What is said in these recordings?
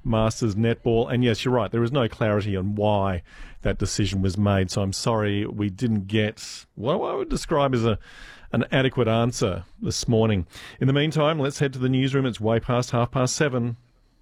Masters netball. And yes, you're right, there is no clarity on why that decision was made. So I'm sorry we didn't get what I would describe as an adequate answer this morning. In the meantime, let's head to the newsroom. It's way past 7:30.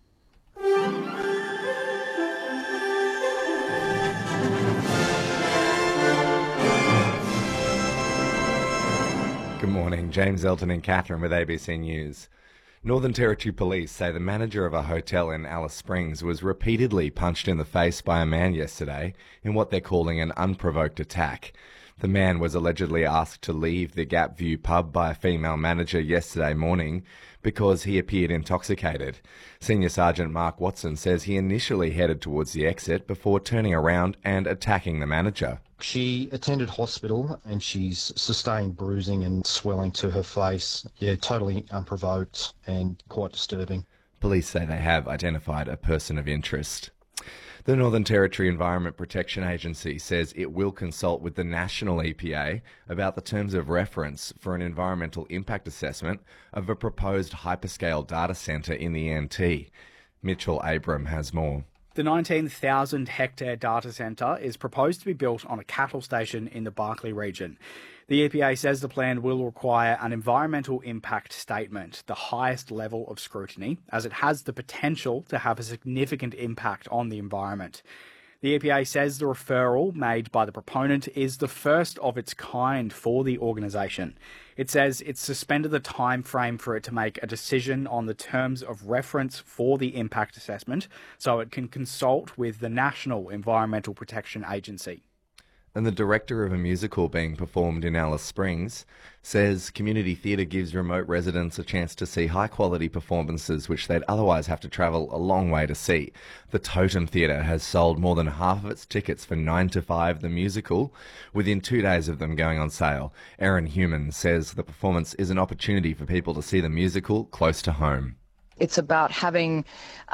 Good morning, James Elton and Catherine with ABC News. Northern Territory Police say the manager of a hotel in Alice Springs was repeatedly punched in the face by a man yesterday in what they're calling an unprovoked attack. The man was allegedly asked to leave the Gap View pub by a female manager yesterday morning because he appeared intoxicated. Senior Sergeant Mark Watson says he initially headed towards the exit before turning around and attacking the manager. She attended hospital and she's sustained bruising and swelling to her face. Yeah, totally unprovoked and quite disturbing. Police say they have identified a person of interest. The Northern Territory Environment Protection Agency says it will consult with the National EPA about the terms of reference for an environmental impact assessment of a proposed hyperscale data centre in the NT. Mitchell Abram has more. The 19,000-hectare data centre is proposed to be built on a cattle station in the Barkly region. The EPA says the plan will require an environmental impact statement, the highest level of scrutiny, as it has the potential to have a significant impact on the environment. The EPA says the referral made by the proponent is the first of its kind for the organisation. It says it's suspended the time frame for it to make a decision on the terms of reference for the impact assessment so it can consult with the National Environmental Protection Agency. And the director of a musical being performed in Alice Springs says community theatre gives remote residents a chance to see high-quality performances which they'd otherwise have to travel a long way to see. The Totem Theatre has sold more than half of its tickets for 9 to 5, the musical, within 2 days of them going on sale. Erin Human says the performance is an opportunity for people to see the musical close to home. It's about having,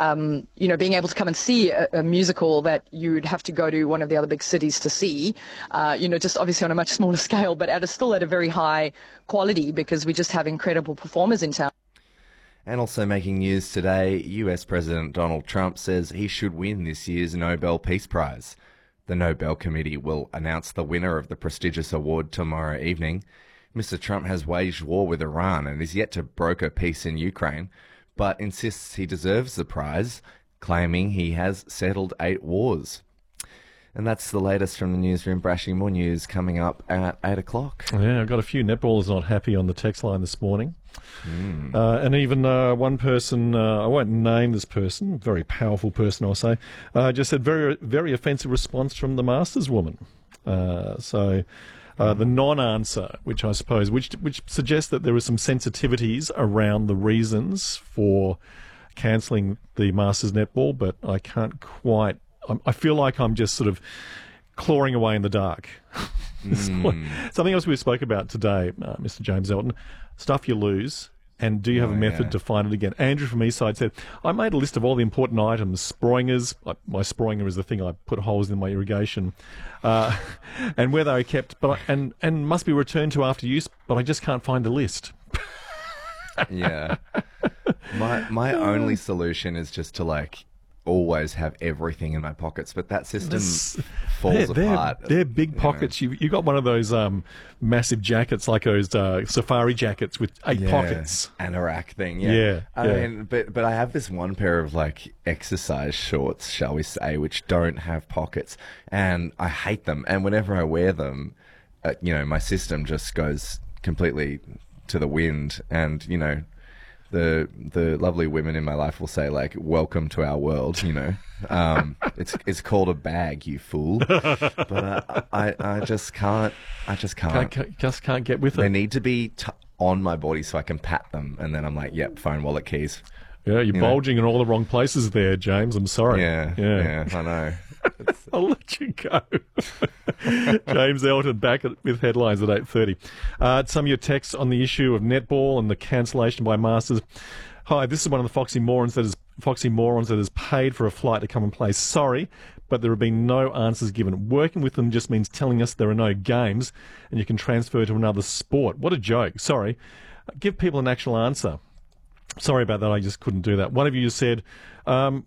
being able to come and see a musical that you'd have to go to one of the other big cities to see, just obviously on a much smaller scale, but still at a very high quality because we just have incredible performers in town. And also making news today, US President Donald Trump says he should win this year's Nobel Peace Prize. The Nobel Committee will announce the winner of the prestigious award tomorrow evening. Mr. Trump has waged war with Iran and is yet to broker peace in Ukraine, but insists he deserves the prize, claiming he has settled 8 wars. And that's the latest from the newsroom. Brashy, more news coming up at 8 o'clock. Yeah, I've got a few netballers not happy on the text line this morning. And even one person, I won't name this person, very powerful person I'll say, just said very, very offensive response from the Masters woman. The non-answer, which I suppose, which suggests that there are some sensitivities around the reasons for cancelling the Masters netball, but I can't quite. I feel like I'm just sort of clawing away in the dark. Something else we spoke about today, Mr. James Elton, stuff you lose. And do you have a method to find it again? Andrew from Eastside said, I made a list of all the important items, sproingers. My sproinger is the thing I put holes in my irrigation, and where they are kept, and must be returned to after use, but I just can't find a list. Yeah. My only solution is just to always have everything in my pockets, but that system falls apart. They're big pockets. You got one of those massive jackets, like those safari jackets with 8 pockets. Anorak thing, I mean, but I have this one pair of exercise shorts, shall we say, which don't have pockets, and I hate them. And whenever I wear them, my system just goes completely to the wind, and the lovely women in my life will say welcome to our world, it's called a bag, you fool. But I just can't get with it. They need to be on my body so I can pat them, and then I'm like, yep, phone, wallet, keys. Yeah, you're bulging in all the wrong places there, James. I'm sorry. Yeah, I know. I'll let you go. James Elton back with headlines at 8:30. Some of your texts on the issue of netball and the cancellation by Masters. Hi, this is one of the foxy morons that has paid for a flight to come and play. Sorry, but there have been no answers given. Working with them just means telling us there are no games and you can transfer to another sport. What a joke. Sorry. Give people an actual answer. Sorry about that. I just couldn't do that. One of you said,